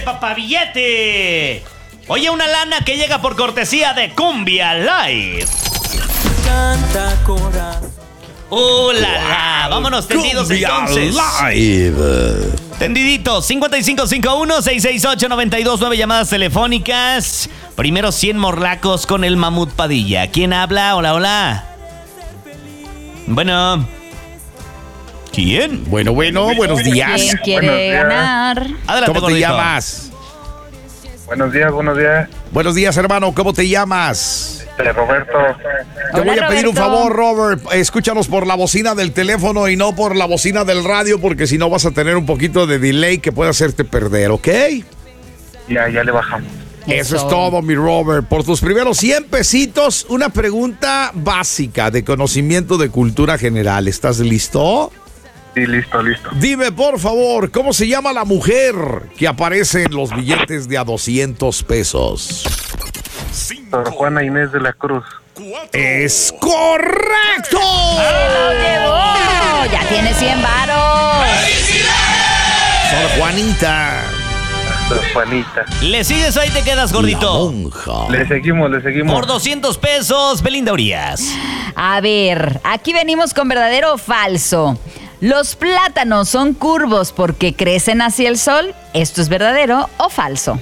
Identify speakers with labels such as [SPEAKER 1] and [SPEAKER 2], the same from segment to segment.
[SPEAKER 1] papá, billete. Oye, una lana que llega por cortesía de Cumbia Live.
[SPEAKER 2] Canta corazón.
[SPEAKER 1] La! Vámonos tendidos entonces.
[SPEAKER 3] Live.
[SPEAKER 1] Tendiditos, 5551-668-929 llamadas telefónicas. Primero 100 morlacos con el Mamut Padilla. ¿Quién habla? Hola, hola. Bueno. ¿Quién?
[SPEAKER 3] Bueno, buenos días.
[SPEAKER 4] ¿Quién quiere ganar?
[SPEAKER 1] Adelante,
[SPEAKER 3] ¿Cómo te
[SPEAKER 1] gordito.
[SPEAKER 3] llamas?
[SPEAKER 5] Buenos días.
[SPEAKER 3] Buenos días, hermano. ¿Cómo te llamas?
[SPEAKER 5] Roberto.
[SPEAKER 3] Te
[SPEAKER 4] Hola,
[SPEAKER 3] voy a pedir un
[SPEAKER 4] Roberto.
[SPEAKER 3] favor, Robert. Escúchanos por la bocina del teléfono y no por la bocina del radio, porque si no vas a tener un poquito de delay que puede hacerte perder, ¿ok?
[SPEAKER 5] Ya le bajamos.
[SPEAKER 3] Eso es todo, mi Robert. Por tus primeros 100 pesitos, una pregunta básica de conocimiento de cultura general. ¿Estás listo?
[SPEAKER 5] Sí, listo.
[SPEAKER 3] Dime, por favor, ¿cómo se llama la mujer que aparece en los billetes de a 200 pesos?
[SPEAKER 5] Sor Juana Inés de la Cruz.
[SPEAKER 3] ¡Es correcto!
[SPEAKER 4] ¡Lo llevó! ¡Ya tiene 100 varos!
[SPEAKER 3] Sor Juanita.
[SPEAKER 5] Sor Juanita.
[SPEAKER 1] ¿Le sigues o ahí te quedas,
[SPEAKER 3] La
[SPEAKER 1] gordito?
[SPEAKER 3] monja.
[SPEAKER 5] Le seguimos.
[SPEAKER 1] Por 200 pesos, Belinda Urias.
[SPEAKER 4] A ver, aquí venimos con verdadero o falso. ¿Los plátanos son curvos porque crecen hacia el sol? ¿Esto es verdadero o falso?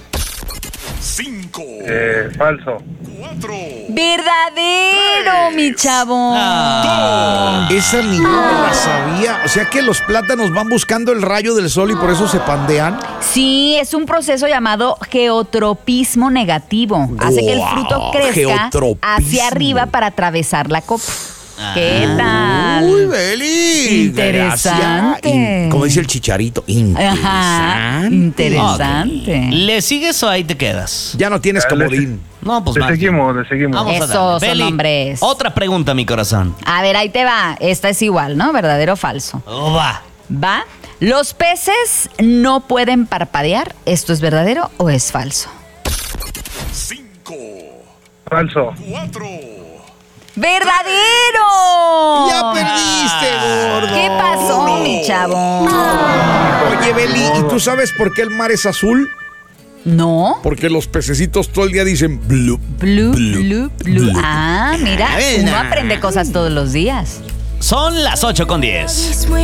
[SPEAKER 5] Falso.
[SPEAKER 4] ¡Verdadero, mi chavo!
[SPEAKER 3] Esa ni yo me la sabía. O sea que los plátanos van buscando el rayo del sol y por eso se pandean.
[SPEAKER 4] Sí, es un proceso llamado geotropismo negativo. Hace que el fruto crezca
[SPEAKER 3] Geotropismo.
[SPEAKER 4] hacia arriba para atravesar la copa. ¿Qué tal?
[SPEAKER 3] Uy, Beli.
[SPEAKER 4] Interesante.
[SPEAKER 3] Gracias. Como dice el Chicharito.
[SPEAKER 4] Ajá, interesante.
[SPEAKER 1] ¿Le sigues o ahí te quedas?
[SPEAKER 3] Ya no tienes
[SPEAKER 5] Dale.
[SPEAKER 3] comodín.
[SPEAKER 1] No, pues
[SPEAKER 5] Le
[SPEAKER 1] más.
[SPEAKER 5] seguimos.
[SPEAKER 1] Vamos a
[SPEAKER 4] Esos
[SPEAKER 1] darle.
[SPEAKER 4] son
[SPEAKER 1] Beli,
[SPEAKER 4] hombres.
[SPEAKER 1] Otra pregunta, mi corazón.
[SPEAKER 4] A ver, ahí te va. Esta es igual, ¿no? ¿Verdadero o falso?
[SPEAKER 1] Va.
[SPEAKER 4] ¿Va? ¿Los peces no pueden parpadear? ¿Esto es verdadero o es falso?
[SPEAKER 5] Falso.
[SPEAKER 4] ¡Verdadero!
[SPEAKER 3] Ya perdiste, gordo.
[SPEAKER 4] ¿Qué pasó, mi chavo?
[SPEAKER 3] Oye, Beli, ¿y tú sabes por qué el mar es azul?
[SPEAKER 4] ¿No?
[SPEAKER 3] Porque los pececitos todo el día dicen blue.
[SPEAKER 4] Blue, blue, blue. Ah, mira, uno aprende cosas todos los días.
[SPEAKER 1] Son las 8:10.